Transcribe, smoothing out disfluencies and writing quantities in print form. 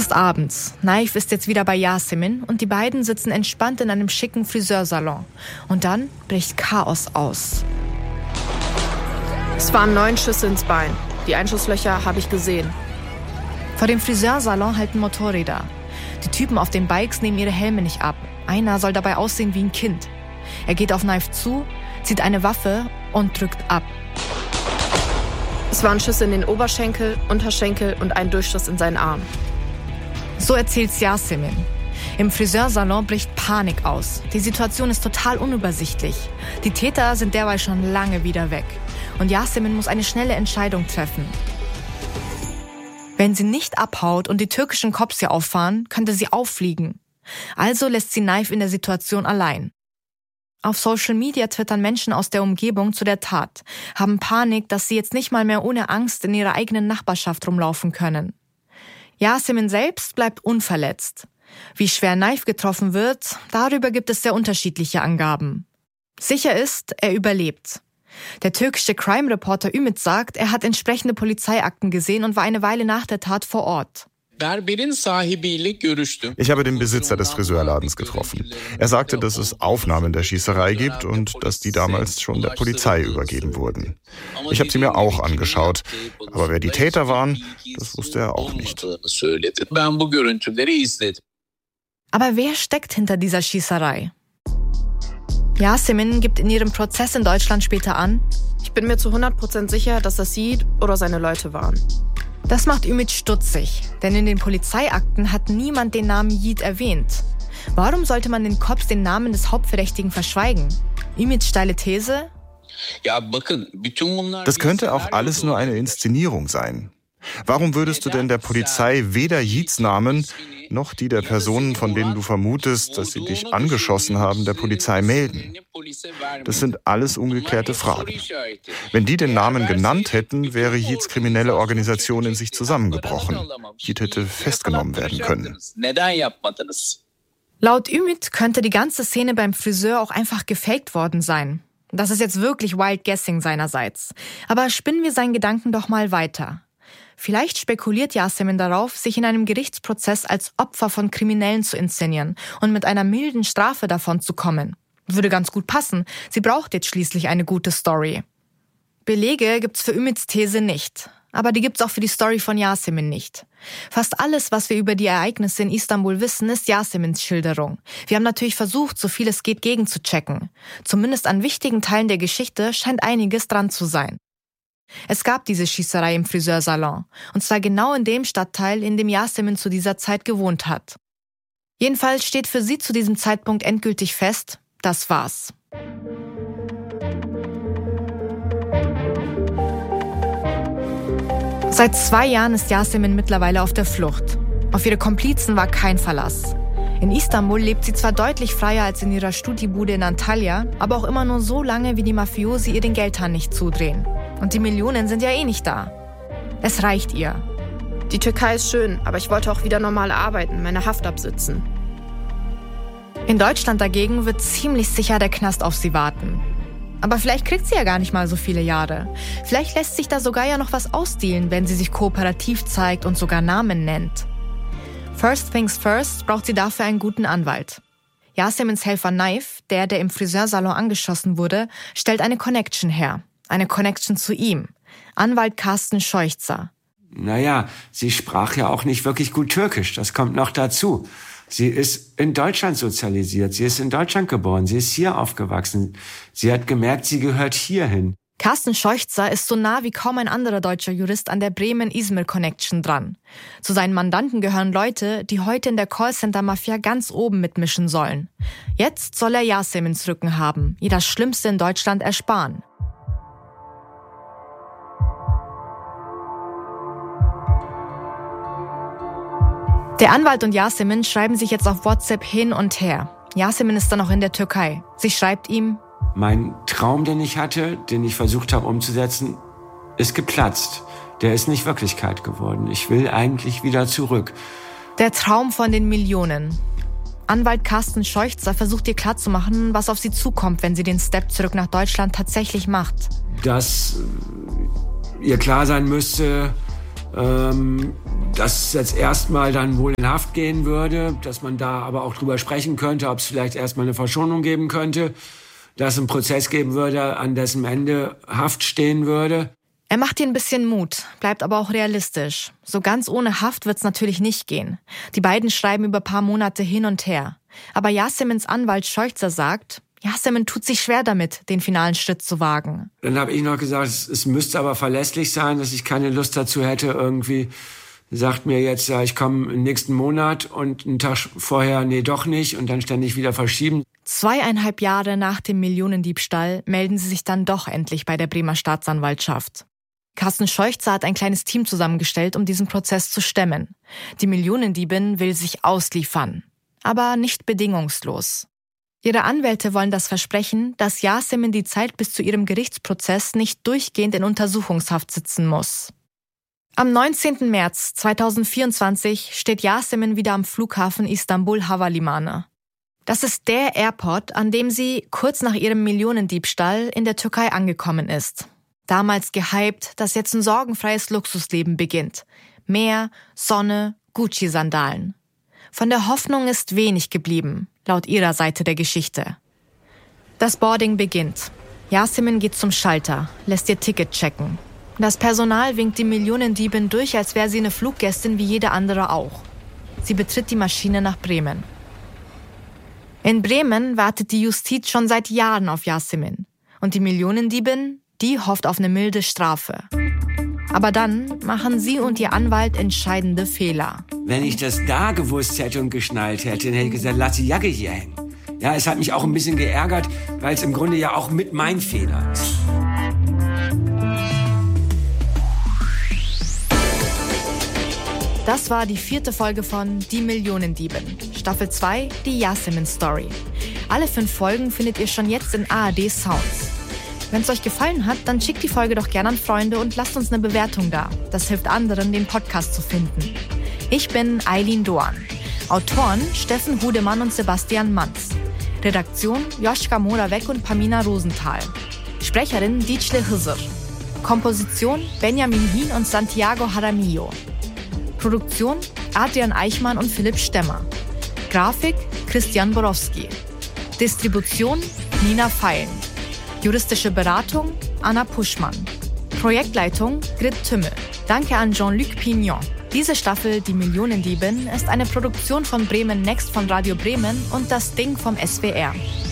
ist abends. Naif ist jetzt wieder bei Yasemin und die beiden sitzen entspannt in einem schicken Friseursalon. Und dann bricht Chaos aus. Es waren 9 Schüsse ins Bein. Die Einschusslöcher habe ich gesehen. Vor dem Friseursalon halten Motorräder. Die Typen auf den Bikes nehmen ihre Helme nicht ab. Einer soll dabei aussehen wie ein Kind. Er geht auf Naif zu, zieht eine Waffe und drückt ab. Es waren Schüsse in den Oberschenkel, Unterschenkel und ein Durchschuss in seinen Arm. So erzählt's Yasemin. Im Friseursalon bricht Panik aus. Die Situation ist total unübersichtlich. Die Täter sind derweil schon lange wieder weg. Und Yasemin muss eine schnelle Entscheidung treffen. Wenn sie nicht abhaut und die türkischen Cops hier auffahren, könnte sie auffliegen. Also lässt sie Naif in der Situation allein. Auf Social Media twittern Menschen aus der Umgebung zu der Tat, haben Panik, dass sie jetzt nicht mal mehr ohne Angst in ihrer eigenen Nachbarschaft rumlaufen können. Yasemin selbst bleibt unverletzt. Wie schwer Naif getroffen wird, darüber gibt es sehr unterschiedliche Angaben. Sicher ist, er überlebt. Der türkische Crime-Reporter Ümit sagt, er hat entsprechende Polizeiakten gesehen und war eine Weile nach der Tat vor Ort. Ich habe den Besitzer des Friseurladens getroffen. Er sagte, dass es Aufnahmen der Schießerei gibt und dass die damals schon der Polizei übergeben wurden. Ich habe sie mir auch angeschaut, aber wer die Täter waren, das wusste er auch nicht. Aber wer steckt hinter dieser Schießerei? Yasemin gibt in ihrem Prozess in Deutschland später an: Ich bin mir zu 100% sicher, dass das Yiğit oder seine Leute waren. Das macht Ümit stutzig, denn in den Polizeiakten hat niemand den Namen Yiğit erwähnt. Warum sollte man den Cops den Namen des Hauptverdächtigen verschweigen? Ümits steile These: Das könnte auch alles nur eine Inszenierung sein. Warum würdest du denn der Polizei weder Yiğits Namen noch die der Personen, von denen du vermutest, dass sie dich angeschossen haben, der Polizei melden? Das sind alles ungeklärte Fragen. Wenn die den Namen genannt hätten, wäre Yiğits kriminelle Organisation in sich zusammengebrochen. Yiğit hätte festgenommen werden können. Laut Ümit könnte die ganze Szene beim Friseur auch einfach gefaked worden sein. Das ist jetzt wirklich wild guessing seinerseits. Aber spinnen wir seinen Gedanken doch mal weiter. Vielleicht spekuliert Yasemin darauf, sich in einem Gerichtsprozess als Opfer von Kriminellen zu inszenieren und mit einer milden Strafe davon zu kommen. Würde ganz gut passen. Sie braucht jetzt schließlich eine gute Story. Belege gibt's für Ümits These nicht. Aber die gibt's auch für die Story von Yasemin nicht. Fast alles, was wir über die Ereignisse in Istanbul wissen, ist Yasemins Schilderung. Wir haben natürlich versucht, so viel es geht, gegenzuchecken. Zumindest an wichtigen Teilen der Geschichte scheint einiges dran zu sein. Es gab diese Schießerei im Friseursalon, und zwar genau in dem Stadtteil, in dem Yasemin zu dieser Zeit gewohnt hat. Jedenfalls steht für sie zu diesem Zeitpunkt endgültig fest: Das war's. Seit 2 Jahren ist Yasemin mittlerweile auf der Flucht. Auf ihre Komplizen war kein Verlass. In Istanbul lebt sie zwar deutlich freier als in ihrer Stutibude in Antalya, aber auch immer nur so lange, wie die Mafiosi ihr den Geldhahn nicht zudrehen. Und die Millionen sind ja eh nicht da. Es reicht ihr. Die Türkei ist schön, aber ich wollte auch wieder normal arbeiten, meine Haft absitzen. In Deutschland dagegen wird ziemlich sicher der Knast auf sie warten. Aber vielleicht kriegt sie ja gar nicht mal so viele Jahre. Vielleicht lässt sich da sogar ja noch was ausdealen, wenn sie sich kooperativ zeigt und sogar Namen nennt. First things first braucht sie dafür einen guten Anwalt. Yasemins Helfer Naif, der im Friseursalon angeschossen wurde, stellt eine Connection her. Eine Connection zu ihm. Anwalt Carsten Scheuchzer. Naja, sie sprach ja auch nicht wirklich gut Türkisch. Das kommt noch dazu. Sie ist in Deutschland sozialisiert. Sie ist in Deutschland geboren. Sie ist hier aufgewachsen. Sie hat gemerkt, sie gehört hierhin. Carsten Scheuchzer ist so nah wie kaum ein anderer deutscher Jurist an der Bremen-Izmir-Connection dran. Zu seinen Mandanten gehören Leute, die heute in der Callcenter-Mafia ganz oben mitmischen sollen. Jetzt soll er Yasemins Rücken haben, ihr das Schlimmste in Deutschland ersparen. Der Anwalt und Yasemin schreiben sich jetzt auf WhatsApp hin und her. Yasemin ist dann noch in der Türkei. Sie schreibt ihm: Mein Traum, den ich hatte, den ich versucht habe umzusetzen, ist geplatzt. Der ist nicht Wirklichkeit geworden. Ich will eigentlich wieder zurück. Der Traum von den Millionen. Anwalt Carsten Scheuchzer versucht ihr klarzumachen, was auf sie zukommt, wenn sie den Step zurück nach Deutschland tatsächlich macht. Dass ihr klar sein müsste, dass es jetzt erstmal dann wohl in Haft gehen würde, dass man da aber auch drüber sprechen könnte, ob es vielleicht erstmal eine Verschonung geben könnte, dass es einen Prozess geben würde, an dessen Ende Haft stehen würde. Er macht dir ein bisschen Mut, bleibt aber auch realistisch. So ganz ohne Haft wird's natürlich nicht gehen. Die beiden schreiben über ein paar Monate hin und her. Aber Yasemins Anwalt Scheuchzer sagt, Yasemin tut sich schwer damit, den finalen Schritt zu wagen. Dann habe ich noch gesagt, es müsste aber verlässlich sein, dass ich keine Lust dazu hätte, irgendwie sagt mir jetzt, ja, ich komme im nächsten Monat und einen Tag vorher, nee, doch nicht und dann ständig wieder verschieben. 2,5 Jahre nach dem Millionendiebstahl melden sie sich dann doch endlich bei der Bremer Staatsanwaltschaft. Carsten Scheuchzer hat ein kleines Team zusammengestellt, um diesen Prozess zu stemmen. Die Millionendiebin will sich ausliefern, aber nicht bedingungslos. Ihre Anwälte wollen das Versprechen, dass Yasemin die Zeit bis zu ihrem Gerichtsprozess nicht durchgehend in Untersuchungshaft sitzen muss. Am 19. März 2024 steht Yasemin wieder am Flughafen Istanbul Havalimanı. Das ist der Airport, an dem sie kurz nach ihrem Millionendiebstahl in der Türkei angekommen ist. Damals gehypt, dass jetzt ein sorgenfreies Luxusleben beginnt. Meer, Sonne, Gucci-Sandalen. Von der Hoffnung ist wenig geblieben, laut ihrer Seite der Geschichte. Das Boarding beginnt. Yasemin geht zum Schalter, lässt ihr Ticket checken. Das Personal winkt die Millionendiebin durch, als wäre sie eine Fluggästin wie jede andere auch. Sie betritt die Maschine nach Bremen. In Bremen wartet die Justiz schon seit Jahren auf Yasemin. Und die Millionendiebin, die hofft auf eine milde Strafe. Aber dann machen sie und ihr Anwalt entscheidende Fehler. Wenn ich das da gewusst hätte und geschnallt hätte, dann hätte ich gesagt, lass die Jacke hier hängen. Ja, es hat mich auch ein bisschen geärgert, weil es im Grunde ja auch mit mein Fehler ist. Das war die 4. Folge von Die Millionendiebin. Staffel 2, die Yasemin-Story. Alle 5 Folgen findet ihr schon jetzt in ARD Sounds. Wenn es euch gefallen hat, dann schickt die Folge doch gerne an Freunde und lasst uns eine Bewertung da. Das hilft anderen, den Podcast zu finden. Ich bin Eileen Doan. Autoren Steffen Hudemann und Sebastian Manz. Redaktion Joschka Moravec und Pamina Rosenthal. Sprecherin Dichle Hüser. Komposition Benjamin Hien und Santiago Jaramillo. Produktion Adrian Eichmann und Philipp Stemmer. Grafik Christian Borowski. Distribution Nina Feilen. Juristische Beratung Anna Puschmann. Projektleitung Grit Tümmel. Danke an Jean-Luc Pignon. Diese Staffel Die Millionendiebin ist eine Produktion von Bremen Next von Radio Bremen und das Ding vom SWR.